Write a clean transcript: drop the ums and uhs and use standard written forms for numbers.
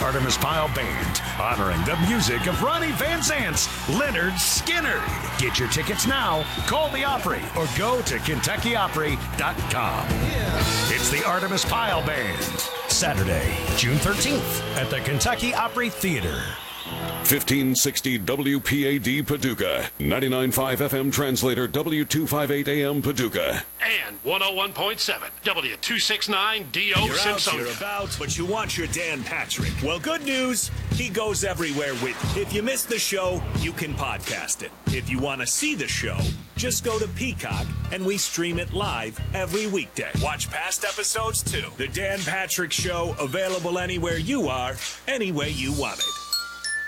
Artemis Pyle Band, honoring the music of Ronnie Van Zant's Leonard Skinner. Get your tickets now. Call the Opry or go to KentuckyOpry.com. It's the Artemis Pyle Band, Saturday, June 13th at the Kentucky Opry Theater. 1560 WPAD Paducah, 99.5 FM translator W258 AM Paducah, and 101.7 W269 DO Simpson. You're about, but you want your Dan Patrick. Well, good news, he goes everywhere with you. If you missed the show, you can podcast it. If you want to see the show, just go to Peacock, and we stream it live every weekday. Watch past episodes, too. The Dan Patrick Show, available anywhere you are, any way you want it.